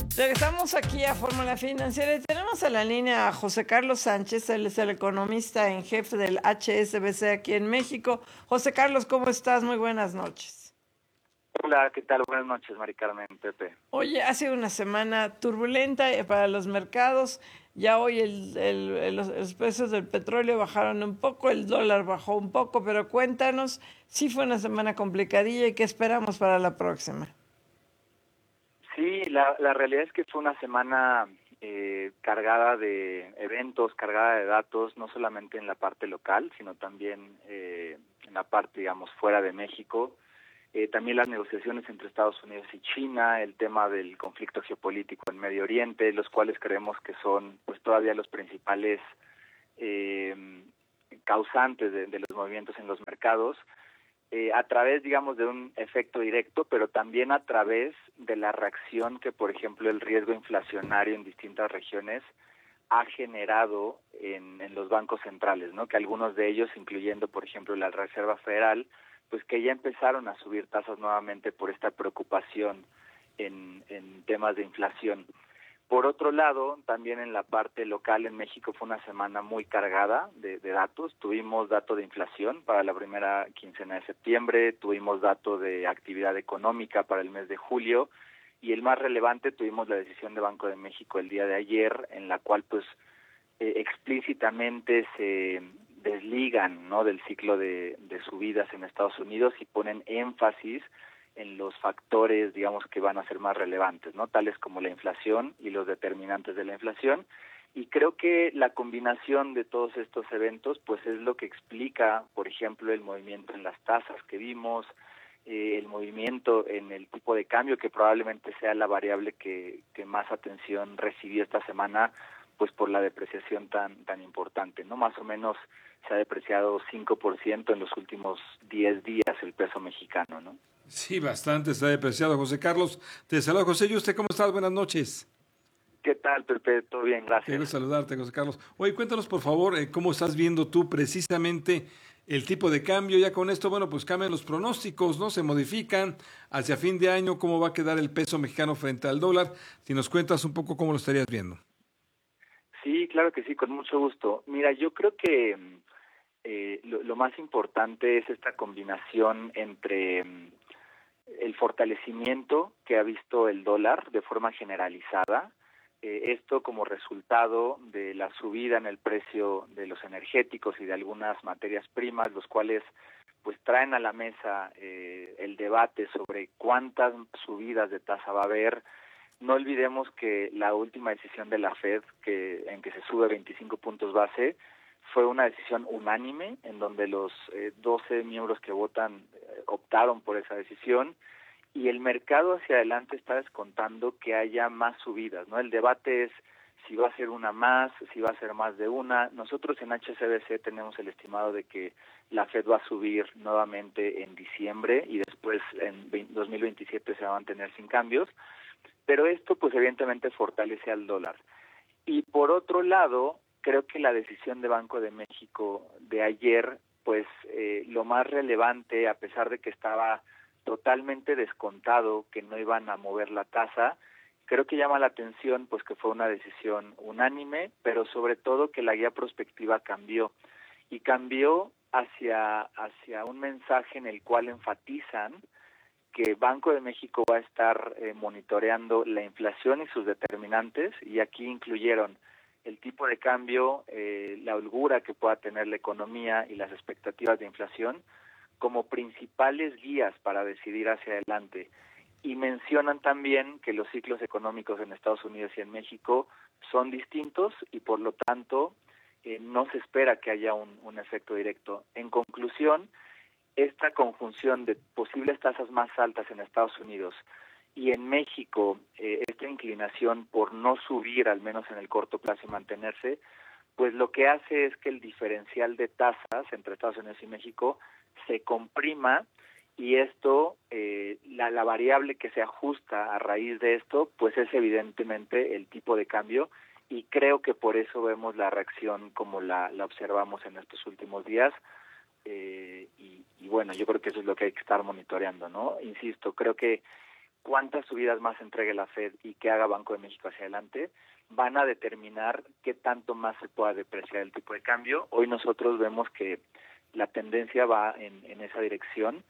Regresamos aquí a Fórmula Financiera y tenemos a la línea a José Carlos Sánchez, él es el economista en jefe del HSBC aquí en México. José Carlos, ¿cómo estás? Muy buenas noches. Hola, ¿qué tal? Buenas noches, Mari Carmen, Pepe. Oye, ha sido una semana turbulenta para los mercados. Ya hoy los precios del petróleo bajaron un poco, el dólar bajó un poco, pero cuéntanos, sí fue una semana complicadilla y qué esperamos para la próxima. Sí, la realidad es que fue una semana cargada de eventos, cargada de datos, no solamente en la parte local, sino también en la parte, digamos, fuera de México. También las negociaciones entre Estados Unidos y China, el tema del conflicto geopolítico en Medio Oriente, los cuales creemos que son pues todavía los principales causantes de los movimientos en los mercados. A través, digamos, de un efecto directo, pero también a través de la reacción que, por ejemplo, el riesgo inflacionario en distintas regiones ha generado en los bancos centrales, ¿no? Que algunos de ellos, incluyendo, por ejemplo, la Reserva Federal, pues que ya empezaron a subir tasas nuevamente por esta preocupación en temas de inflación. Por otro lado, también en la parte local en México fue una semana muy cargada de datos. Tuvimos dato de inflación para la primera quincena de septiembre, tuvimos dato de actividad económica para el mes de julio y el más relevante tuvimos la decisión de Banco de México el día de ayer, en la cual pues explícitamente se desligan, ¿no?, del ciclo de subidas en Estados Unidos y ponen énfasis en los factores, digamos, que van a ser más relevantes, ¿no?, tales como la inflación y los determinantes de la inflación. Y creo que la combinación de todos estos eventos, pues es lo que explica, por ejemplo, el movimiento en las tasas que vimos, el movimiento en el tipo de cambio, que probablemente sea la variable que más atención recibió esta semana, pues por la depreciación tan importante, ¿no? Más o menos se ha depreciado 5% en los últimos 10 días el peso mexicano, ¿no? Sí, bastante está depreciado. José Carlos, te saludo. José, ¿y usted cómo estás? Buenas noches. ¿Qué tal, Pepe? Todo bien, gracias. Quiero saludarte, José Carlos. Oye, cuéntanos, por favor, cómo estás viendo tú precisamente el tipo de cambio. Ya con esto, bueno, pues cambian los pronósticos, ¿no? Se modifican hacia fin de año, cómo va a quedar el peso mexicano frente al dólar. Si nos cuentas un poco cómo lo estarías viendo. Sí, claro que sí, con mucho gusto. Mira, yo creo que lo más importante es esta combinación entre el fortalecimiento que ha visto el dólar de forma generalizada, esto como resultado de la subida en el precio de los energéticos y de algunas materias primas, los cuales pues traen a la mesa el debate sobre cuántas subidas de tasa va a haber. No olvidemos que la última decisión de la Fed, en que se sube 25 puntos base, fue una decisión unánime, en donde los 12 miembros que votan optaron por esa decisión, y el mercado hacia adelante está descontando que haya más subidas, ¿no? El debate es si va a ser una más, si va a ser más de una. Nosotros en HSBC tenemos el estimado de que la Fed va a subir nuevamente en diciembre y después en 2027 se va a mantener sin cambios, pero esto pues evidentemente fortalece al dólar. Y por otro lado, creo que la decisión de Banco de México de ayer, pues lo más relevante, a pesar de que estaba totalmente descontado que no iban a mover la tasa, creo que llama la atención pues que fue una decisión unánime, pero sobre todo que la guía prospectiva cambió, y cambió hacia un mensaje en el cual enfatizan que Banco de México va a estar monitoreando la inflación y sus determinantes, y aquí incluyeron el tipo de cambio, la holgura que pueda tener la economía y las expectativas de inflación como principales guías para decidir hacia adelante. Y mencionan también que los ciclos económicos en Estados Unidos y en México son distintos y por lo tanto no se espera que haya un efecto directo. En conclusión, esta conjunción de posibles tasas más altas en Estados Unidos y en México, esta inclinación por no subir, al menos en el corto plazo, y mantenerse, pues lo que hace es que el diferencial de tasas entre Estados Unidos y México se comprima, y esto, la variable que se ajusta a raíz de esto, pues es evidentemente el tipo de cambio, y creo que por eso vemos la reacción como la observamos en estos últimos días. Y bueno, yo creo que eso es lo que hay que estar monitoreando, ¿no? Insisto, creo que cuántas subidas más entregue la Fed y qué haga Banco de México hacia adelante, van a determinar qué tanto más se pueda depreciar el tipo de cambio. Hoy nosotros vemos que la tendencia va en esa dirección,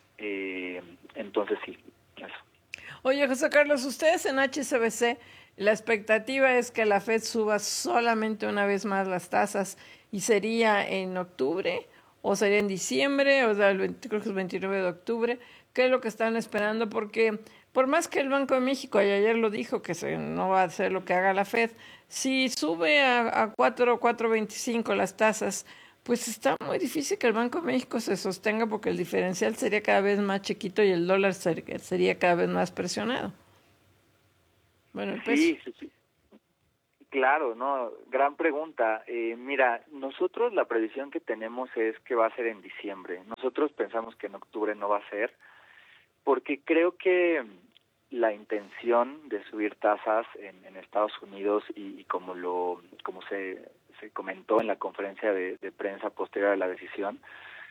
entonces sí, eso. Oye, José Carlos, ustedes en HSBC, la expectativa es que la Fed suba solamente una vez más las tasas, y sería en octubre o sería en diciembre, o sea, creo que es el 29 de octubre. ¿Qué es lo que están esperando? Porque por más que el Banco de México, y ayer lo dijo, que no va a hacer lo que haga la Fed, si sube a 4 o 4.25 las tasas, pues está muy difícil que el Banco de México se sostenga, porque el diferencial sería cada vez más chiquito y el dólar sería cada vez más presionado. Bueno, el peso. Sí. Claro, no, gran pregunta. Mira, nosotros la previsión que tenemos es que va a ser en diciembre. Nosotros pensamos que en octubre no va a ser, porque creo que la intención de subir tasas en Estados Unidos y como se comentó en la conferencia de prensa posterior a la decisión,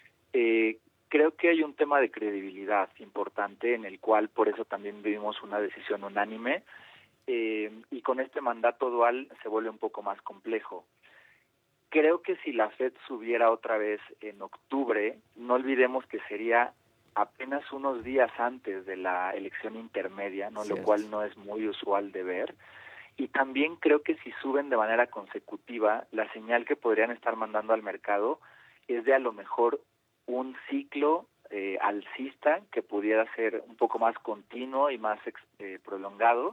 creo que hay un tema de credibilidad importante en el cual por eso también vimos una decisión unánime. Y con este mandato dual se vuelve un poco más complejo. Creo que si la Fed subiera otra vez en octubre, no olvidemos que sería apenas unos días antes de la elección intermedia, ¿no? Lo cual no es muy usual de ver. Y también creo que si suben de manera consecutiva, la señal que podrían estar mandando al mercado es de a lo mejor un ciclo alcista que pudiera ser un poco más continuo y más prolongado.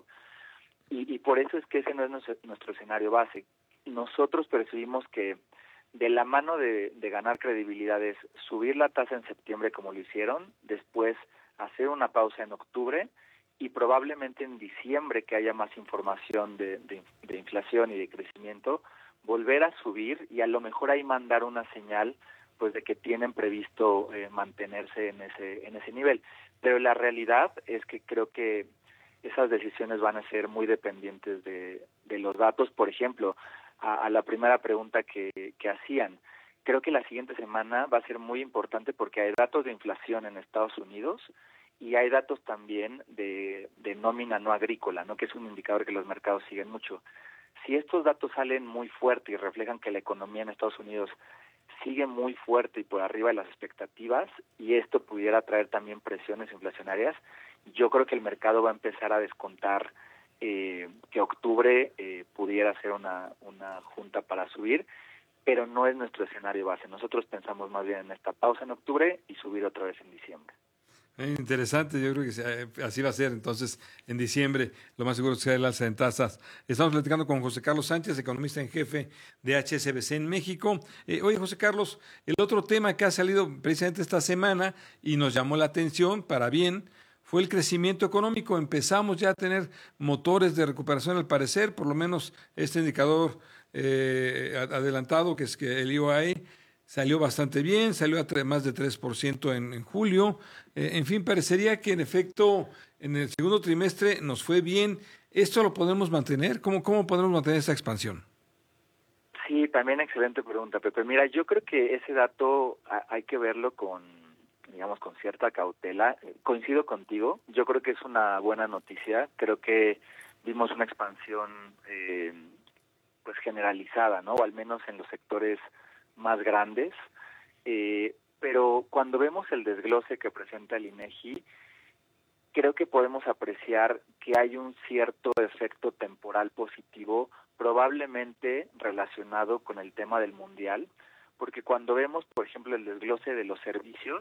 Y por eso es que ese no es nuestro escenario base. Nosotros percibimos que de la mano de ganar credibilidad es subir la tasa en septiembre como lo hicieron, después hacer una pausa en octubre y probablemente en diciembre, que haya más información de inflación y de crecimiento, volver a subir y a lo mejor ahí mandar una señal pues de que tienen previsto mantenerse en ese nivel. Pero la realidad es que creo que esas decisiones van a ser muy dependientes de los datos. Por ejemplo, a la primera pregunta que hacían, creo que la siguiente semana va a ser muy importante porque hay datos de inflación en Estados Unidos y hay datos también de nómina no agrícola, ¿no? Que es un indicador que los mercados siguen mucho. Si estos datos salen muy fuerte y reflejan que la economía en Estados Unidos sigue muy fuerte y por arriba de las expectativas, y esto pudiera traer también presiones inflacionarias, yo creo que el mercado va a empezar a descontar que octubre pudiera ser una junta para subir, pero no es nuestro escenario base. Nosotros pensamos más bien en esta pausa en octubre y subir otra vez en diciembre. Interesante, yo creo que así va a ser. Entonces, en diciembre, lo más seguro es que sea el alza en tasas. Estamos platicando con José Carlos Sánchez, economista en jefe de HSBC en México. Oye, José Carlos, el otro tema que ha salido precisamente esta semana y nos llamó la atención para bien fue el crecimiento económico. Empezamos ya a tener motores de recuperación al parecer, por lo menos este indicador adelantado, que es que el IOI salió bastante bien, salió a más de 3% en julio. En fin, parecería que en efecto en el segundo trimestre nos fue bien. ¿Esto lo podemos mantener? ¿Cómo podemos mantener esa expansión? Sí, también excelente pregunta, Pepe. Mira, yo creo que ese dato hay que verlo con cierta cautela. Coincido contigo, yo creo que es una buena noticia. Creo que vimos una expansión pues generalizada, ¿no? O al menos en los sectores más grandes, pero cuando vemos el desglose que presenta el INEGI, creo que podemos apreciar que hay un cierto efecto temporal positivo, probablemente relacionado con el tema del mundial, porque cuando vemos, por ejemplo, el desglose de los servicios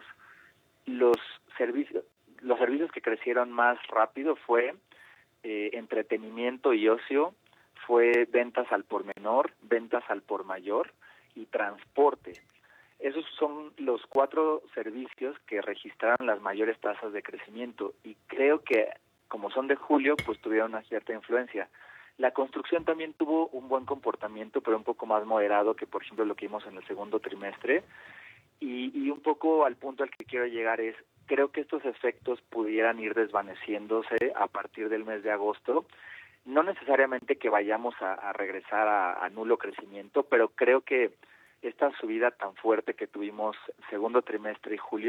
que crecieron más rápido fue entretenimiento y ocio, fue ventas al por menor, ventas al por mayor y transporte. Esos son los 4 servicios que registraron las mayores tasas de crecimiento y creo que como son de julio, pues tuvieron una cierta influencia. La construcción también tuvo un buen comportamiento, pero un poco más moderado que, por ejemplo, lo que vimos en el segundo trimestre. Y un poco al punto al que quiero llegar es, creo que estos efectos pudieran ir desvaneciéndose a partir del mes de agosto. No necesariamente que vayamos a regresar a nulo crecimiento, pero creo que esta subida tan fuerte que tuvimos segundo trimestre y julio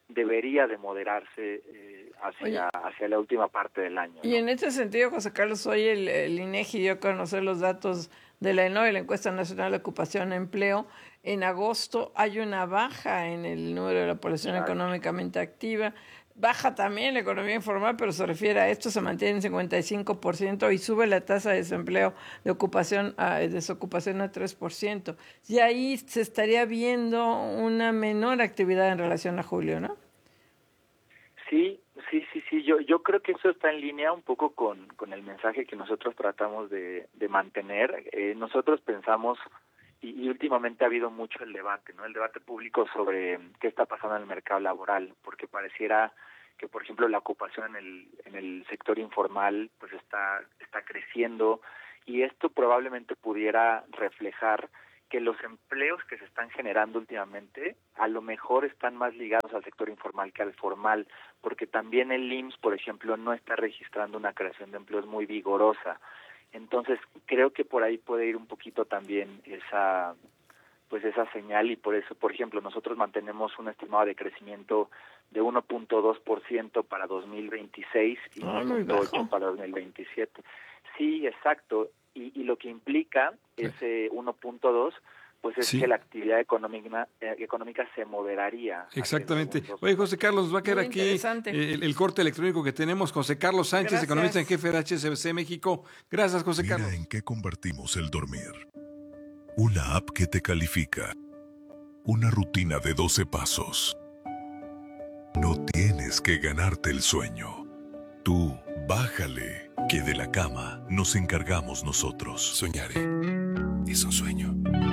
debería de moderarse hacia la última parte del año, ¿no? Y en este sentido, José Carlos, hoy el INEGI dio a conocer los datos de la ENOE, la Encuesta Nacional de Ocupación y Empleo. En agosto hay una baja en el número de la población económicamente activa. Baja también la economía informal, pero se refiere a esto, se mantiene en 55% y sube la tasa de desempleo de desocupación a 3%. Y ahí se estaría viendo una menor actividad en relación a julio, ¿no? Sí. Yo creo que eso está en línea un poco con el mensaje que nosotros tratamos de mantener. Nosotros pensamos, y últimamente ha habido mucho el debate, ¿no? El debate público sobre qué está pasando en el mercado laboral, porque pareciera que, por ejemplo, la ocupación en el sector informal pues está creciendo, y esto probablemente pudiera reflejar que los empleos que se están generando últimamente a lo mejor están más ligados al sector informal que al formal, porque también el IMSS, por ejemplo, no está registrando una creación de empleos muy vigorosa. Entonces, creo que por ahí puede ir un poquito también esa señal, y por eso, por ejemplo, nosotros mantenemos un estimado de crecimiento de 1.2% para 2026 y 1.8% para 2027. Sí, exacto. Y lo que implica ese 1.2, pues es que la actividad económica se moderaría. Exactamente. Oye, José Carlos, va a quedar aquí el corte electrónico que tenemos. José Carlos Sánchez, economista en jefe de HSBC México. Gracias, José Carlos. Mira en qué convertimos el dormir. Una app que te califica. Una rutina de 12 pasos. No tienes que ganarte el sueño. Tú, bájale, que de la cama nos encargamos nosotros. Soñaré. Es un sueño.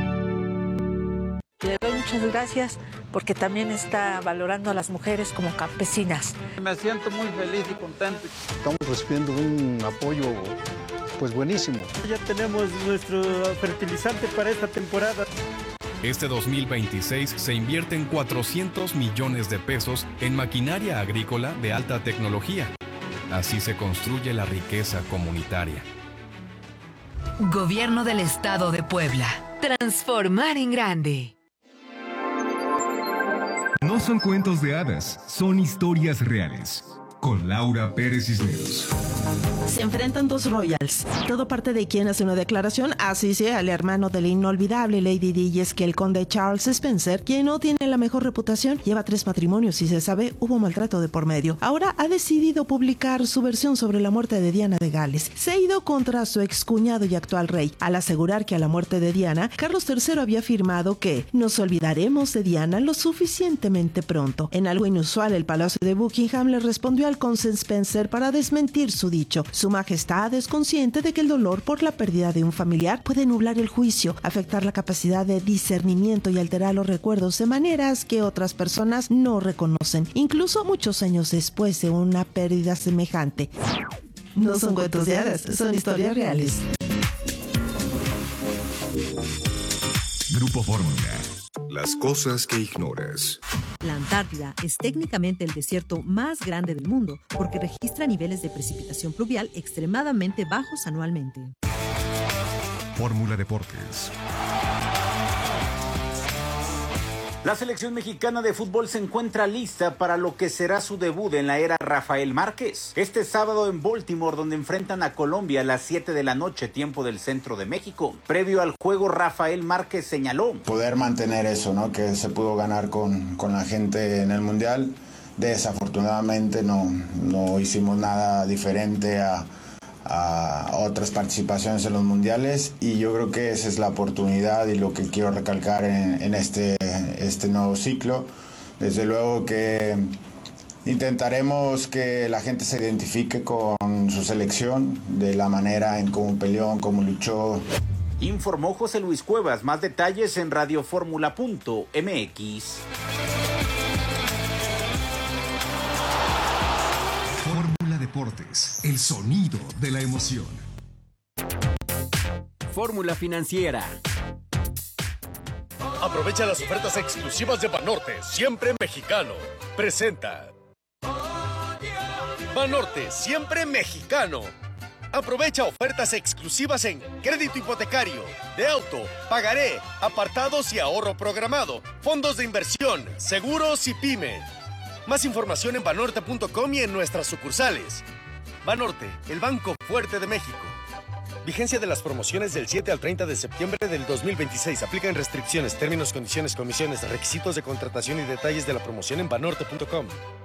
Le doy muchas gracias porque también está valorando a las mujeres como campesinas. Me siento muy feliz y contento. Estamos recibiendo un apoyo pues buenísimo. Ya tenemos nuestro fertilizante para esta temporada. Este 2026 se invierten 400 millones de pesos en maquinaria agrícola de alta tecnología. Así se construye la riqueza comunitaria. Gobierno del Estado de Puebla. Transformar en grande. No son cuentos de hadas, son historias reales. Con Laura Pérez Cisneros. Se enfrentan dos royals. Todo parte de quien hace una declaración, así sea el hermano de la inolvidable Lady Di, y es que el conde Charles Spencer, quien no tiene la mejor reputación, lleva 3 matrimonios y se sabe hubo maltrato de por medio. Ahora ha decidido publicar su versión sobre la muerte de Diana de Gales. Se ha ido contra su excuñado y actual rey, al asegurar que a la muerte de Diana, Carlos III había afirmado que nos olvidaremos de Diana lo suficientemente pronto. En algo inusual, el Palacio de Buckingham le respondió al conde Spencer para desmentir su dicho. Su majestad es consciente de que el dolor por la pérdida de un familiar puede nublar el juicio, afectar la capacidad de discernimiento y alterar los recuerdos de maneras que otras personas no reconocen, incluso muchos años después de una pérdida semejante. No son cuentos de hadas, son historias reales. Grupo Fórmula. Las cosas que ignoras. La Antártida es técnicamente el desierto más grande del mundo porque registra niveles de precipitación pluvial extremadamente bajos anualmente. Fórmula Deportes. La selección mexicana de fútbol se encuentra lista para lo que será su debut en la era Rafael Márquez. Este sábado en Baltimore, donde enfrentan a Colombia a las 7 de la noche, tiempo del centro de México. Previo al juego, Rafael Márquez señaló: poder mantener eso, ¿no? Que se pudo ganar con la gente en el Mundial. Desafortunadamente no hicimos nada diferente a otras participaciones en los mundiales, y yo creo que esa es la oportunidad y lo que quiero recalcar en este nuevo ciclo. Desde luego que intentaremos que la gente se identifique con su selección, de la manera en cómo peleó, en cómo luchó. Informó José Luis Cuevas. Más detalles en radioformula.mx. Deportes, el sonido de la emoción. Fórmula Financiera. Aprovecha las ofertas exclusivas de Banorte, siempre mexicano. Presenta. Banorte, siempre mexicano. Aprovecha ofertas exclusivas en crédito hipotecario, de auto, pagaré, apartados y ahorro programado, fondos de inversión, seguros y pyme. Más información en banorte.com y en nuestras sucursales. Banorte, el banco fuerte de México. Vigencia de las promociones del 7 al 30 de septiembre del 2026. Aplican restricciones, términos, condiciones, comisiones, requisitos de contratación y detalles de la promoción en banorte.com.